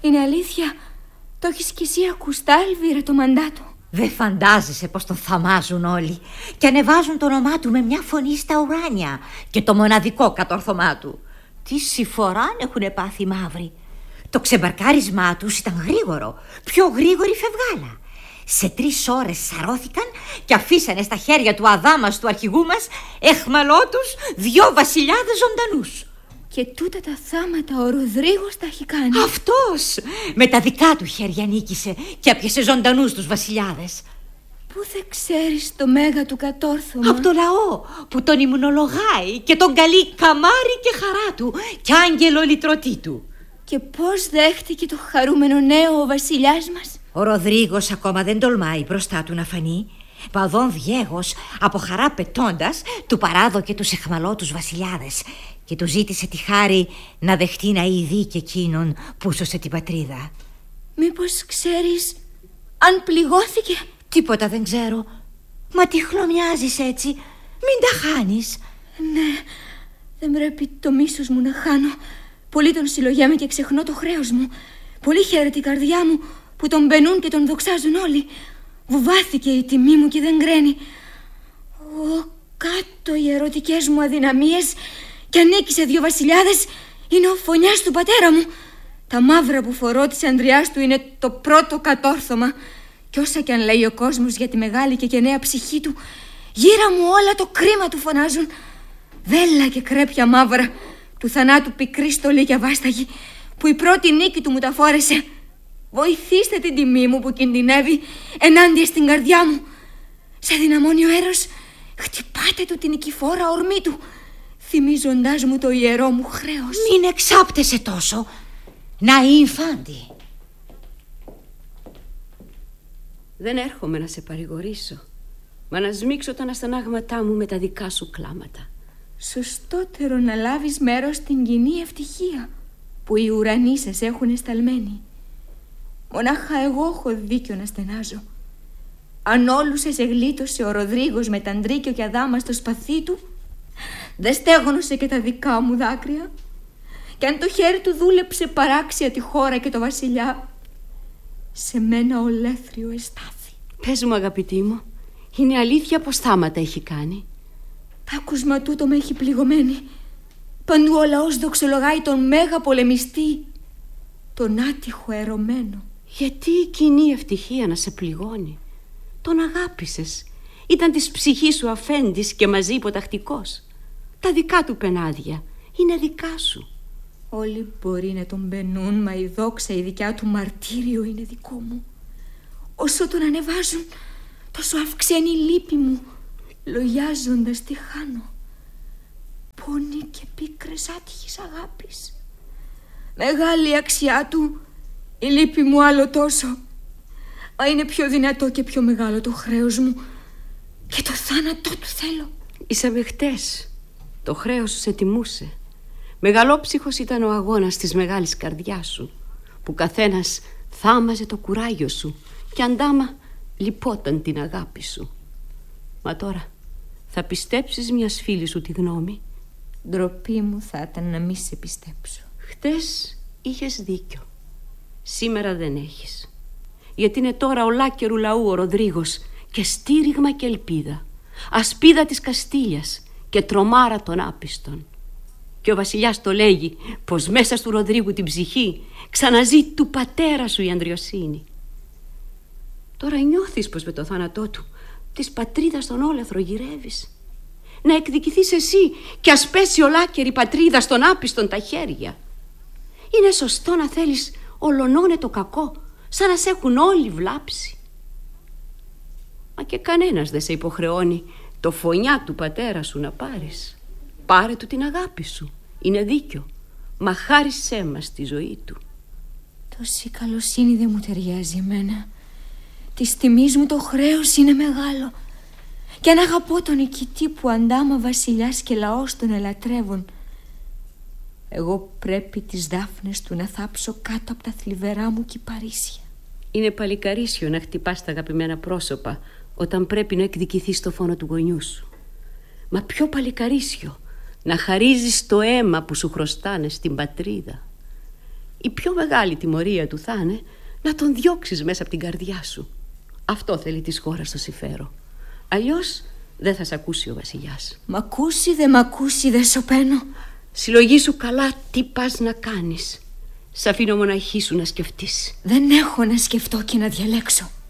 Είναι αλήθεια? Το έχεις κι εσύ ακουστά, Ελβίρα, το μαντάτο? Δεν φαντάζεσαι πως τον θαμάζουν όλοι και ανεβάζουν το όνομά του με μια φωνή στα ουράνια και το μοναδικό κατόρθωμά του. Τι συμφοράν έχουνε πάθει οι μαύροι. Το ξεμπαρκάρισμά τους ήταν γρήγορο, πιο γρήγορη φευγάλα. Σε 3 ώρες σαρώθηκαν και αφήσανε στα χέρια του αδάμας του αρχηγού μας εχμαλώτους 2 βασιλιάδες ζωντανούς. Και τούτα τα θάματα ο Ροδρίγος τα έχει κάνει. Αυτός με τα δικά του χέρια νίκησε και έπιασε ζωντανούς τους βασιλιάδες. Πού δεν ξέρεις το μέγα του κατόρθωμα? Από το λαό που τον υμνολογάει και τον καλεί καμάρι και χαρά του και άγγελο λυτρωτή του. Και πώς δέχτηκε το χαρούμενο νέο ο βασιλιάς μας? Ο Ροδρίγος ακόμα δεν τολμάει μπροστά του να φανεί. Παδόν Διέγος από χαρά πετώντας του παράδοκε τους εχμαλώτους βασιλιάδες και του ζήτησε τη χάρη να δεχτεί να ειδεί και εκείνον που σώσε την πατρίδα. Μήπως ξέρεις αν πληγώθηκε? Τίποτα δεν ξέρω. Μα τι χλωμιάζεις έτσι? Μην τα χάνεις. Ναι, δεν πρέπει το μίσος μου να χάνω. Πολύ τον συλλογιάμαι και ξεχνώ το χρέος μου. Πολύ χαίρεται η καρδιά μου που τον μπαινούν και τον δοξάζουν όλοι. Βουβάθηκε η τιμή μου και δεν γκραίνει. Κάτω οι ερωτικές μου αδυναμίες και ανήκει σε 2 βασιλιάδες είναι ο φωνιάς του πατέρα μου. Τα μαύρα που φορώ της ανδριάς του είναι το πρώτο κατόρθωμα. Κι όσα κι αν λέει ο κόσμος για τη μεγάλη και γενναία ψυχή του, γύρα μου όλα το κρίμα του φωνάζουν. Βέλα και κρέπια μαύρα, του θανάτου πικρή στολή και αβάσταγη, που η πρώτη νίκη του μου τα φόρεσε. Βοηθήστε την τιμή μου που κινδυνεύει ενάντια στην καρδιά μου. Σε δυναμώνει ο έρος, χτυπάτε του την νικηφόρα ορμή του, θυμίζοντάς μου το ιερό μου χρέος. Μην εξάπτεσαι τόσο. Να η Ινφάντη. Δεν έρχομαι να σε παρηγορήσω, μα να σμίξω τα αναστανάγματά μου με τα δικά σου κλάματα. Σωστότερο να λάβεις μέρος στην κοινή ευτυχία που οι ουρανοί σας έχουν εσταλμένη. Μονάχα εγώ έχω δίκιο να στενάζω. Αν όλους σε γλίτωσε ο Ροδρίγος με ταντρίκιο και αδάμα στο σπαθί του, δεν στέγωνωσε και τα δικά μου δάκρυα. Και αν το χέρι του δούλεψε παράξια τη χώρα και το βασιλιά, σε μένα ολέθριο εστάθη. Πες μου, αγαπητή μου, είναι αλήθεια πως θάματα έχει κάνει? Τ' άκουσμα τούτο με έχει πληγωμένη. Παντού ο λαός δοξολογάει τον μέγα πολεμιστή, τον άτυχο ερωμένο. Γιατί η κοινή ευτυχία να σε πληγώνει? Τον αγάπησες, ήταν της ψυχής σου αφέντης και μαζί υποτακτικός. Τα δικά του πενάδια είναι δικά σου. Όλοι μπορεί να τον μπαινούν, μα η δόξα η δικιά του μαρτύριο είναι δικό μου. Όσο τον ανεβάζουν, τόσο αυξαίνει η λύπη μου. Λογιάζοντας τη χάνω. Πόνοι και πίκρες άτυχης αγάπης. Μεγάλη αξιά του, η λύπη μου άλλο τόσο. Μα είναι πιο δυνατό και πιο μεγάλο το χρέος μου. Και το θάνατό του θέλω. Είσαμε χτες. Το χρέος σου σε τιμούσε. Μεγαλόψυχος ήταν ο αγώνας της μεγάλης καρδιάς σου, που καθένας θάμαζε το κουράγιο σου και αντάμα λυπόταν την αγάπη σου. Μα τώρα θα πιστέψεις μιας φίλης σου τη γνώμη? Ντροπή μου θα ήταν να μη σε πιστέψω. Χτες είχες δίκιο. Σήμερα δεν έχεις. Γιατί είναι τώρα ολάκερου λαού ο Ροδρίγος και στήριγμα και ελπίδα. Ασπίδα της Καστήλιας και τρομάρα των άπιστων. Και ο βασιλιάς το λέγει πως μέσα του Ροδρίγου την ψυχή ξαναζεί του πατέρα σου η ανδριοσύνη. Τώρα νιώθεις πως με το θάνατό του της πατρίδας τον όλεθρο γυρεύεις. Να εκδικηθείς εσύ και ας πέσει ολάκερη πατρίδα στον άπιστον τα χέρια. Είναι σωστό να θέλεις ολονώνε το κακό, σαν να σε έχουν όλοι βλάψει? Μα και κανένας δεν σε υποχρεώνει το φωνιά του πατέρα σου να πάρεις. Πάρε του την αγάπη σου, είναι δίκιο, μα χάρισέ μας τη ζωή του. Τόση καλοσύνη δεν μου ταιριάζει εμένα. Της τιμής μου το χρέος είναι μεγάλο. Και αν αγαπώ τον νικητή που αντάμα βασιλιάς και λαός τον ελατρεύουν, εγώ πρέπει τις δάφνες του να θάψω κάτω από τα θλιβερά μου κυπαρίσια. Είναι παλικαρίσιο να χτυπάς τα αγαπημένα πρόσωπα όταν πρέπει να εκδικηθείς το φόνο του γονιού σου. Μα πιο παλικαρίσιο να χαρίζεις το αίμα που σου χρωστάνε στην πατρίδα. Η πιο μεγάλη τιμωρία του θα είναι να τον διώξεις μέσα από την καρδιά σου. Αυτό θέλει της χώρας το συμφέρον. Αλλιώς δεν θα σ' ακούσει ο βασιλιάς. Μ' ακούσει, δεν μ' ακούσει, δεν σωπαίνω. Συλλογήσου καλά τι πας να κάνεις. Σ' αφήνω μοναχή σου να σκεφτείς. Δεν έχω να σκεφτώ και να διαλέξω.